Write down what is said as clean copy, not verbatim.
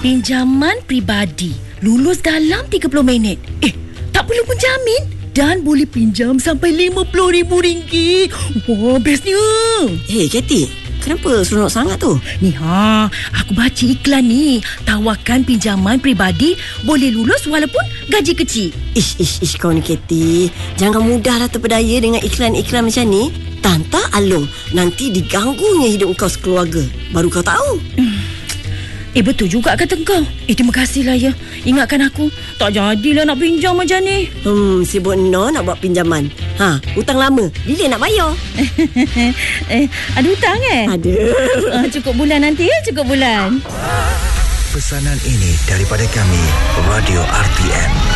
Pinjaman peribadi. Lulus dalam 30 minit. Tak perlu penjamin. Dan boleh pinjam sampai RM50,000. Wah, bestnya. Katie, kenapa seronok sangat tu? Ni aku baca iklan ni. Tawarkan pinjaman peribadi boleh lulus walaupun gaji kecil. Ish kau ni Katie. Jangan mudahlah terpedaya dengan iklan-iklan macam ni. Tanta Along, nanti diganggunya hidup kau sekeluarga. Baru kau tahu. Betul juga kata kau. Terima kasihlah ya. Ingatkan aku. Tak jadilah nak pinjam macam ni. Sibuk nak buat pinjaman. Hutang lama. Bila nak bayar? Ada hutang Ada. Cukup bulan nanti ya, cukup bulan. Pesanan ini daripada kami, Radio RTM.